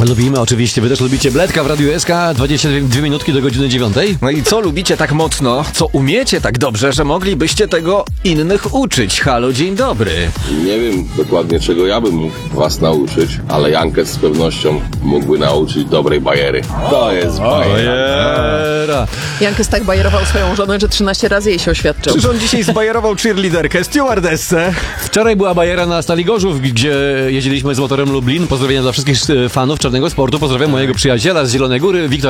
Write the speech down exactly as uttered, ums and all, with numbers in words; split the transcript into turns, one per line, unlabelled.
Lubimy oczywiście, wy też lubicie Bledka w Radiu S K, dwadzieścia dwie minutki do godziny dziewiątej.
No i co lubicie tak mocno, co umiecie tak dobrze, że moglibyście tego innych uczyć? Halo, dzień dobry.
Nie wiem dokładnie, czego ja bym mógł was nauczyć, ale Jankę z pewnością mógłby nauczyć dobrej bajery. To jest bajera.
Jankes tak bajerował swoją żonę, że trzynaście razy jej się oświadczył.
Czyż on dzisiaj zbajerował cheerleaderkę, stewardessę?
Wczoraj była bajera na Stali Gorzów, gdzie jeździliśmy z motorem Lublin. Pozdrowienia dla wszystkich fanów czarnego sportu. Pozdrawiam mojego przyjaciela z Zielonej Góry, Wiktora